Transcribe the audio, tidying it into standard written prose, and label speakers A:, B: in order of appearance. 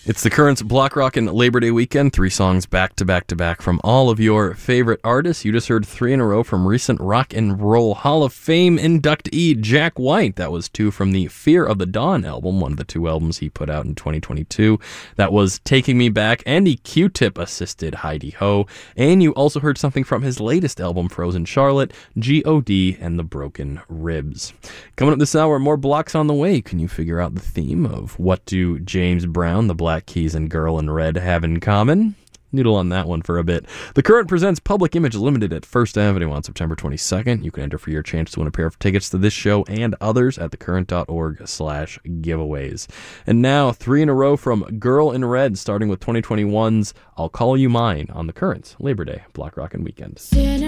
A: It's the Currents Block Rockin' Labor Day weekend. 3 songs back to back to back from all of your favorite artists. You just heard 3 in a row from recent Rock and Roll Hall of Fame inductee Jack White. That was 2 from the Fear of the Dawn album, one of the 2 albums he put out in 2022. That was Taking Me Back, Andy Q-Tip assisted Heidi Ho. And you also heard something from his latest album, Frozen Charlotte, G.O.D. and the Broken Ribs. Coming up this hour, more blocks on the way. Can you figure out the theme of what do James Brown, the Black Keys, and Girl in Red have in common? Noodle on that one for a bit. The Current presents Public Image Limited at First Avenue on September 22nd. You can enter for your chance to win a pair of tickets to this show and others at thecurrent.org/giveaways. And now, 3 in a row from Girl in Red, starting with 2021's I'll Call You Mine on the Current's Labor Day Block Rockin' Weekend.